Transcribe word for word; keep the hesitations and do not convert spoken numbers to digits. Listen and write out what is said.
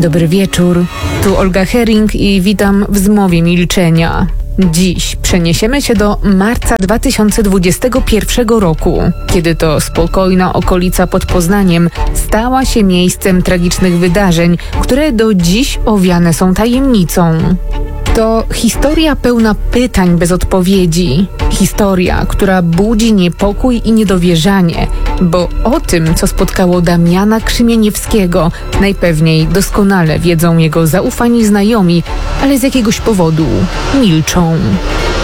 Dobry wieczór, tu Olga Hering i witam w Zmowie Milczenia. Dziś przeniesiemy się do marca dwa tysiące dwudziestego pierwszego roku, kiedy to spokojna okolica pod Poznaniem stała się miejscem tragicznych wydarzeń, które do dziś owiane są tajemnicą. To historia pełna pytań bez odpowiedzi. Historia, która budzi niepokój i niedowierzanie, bo o tym, co spotkało Damiana Krzymieniewskiego, najpewniej doskonale wiedzą jego zaufani znajomi, ale z jakiegoś powodu milczą.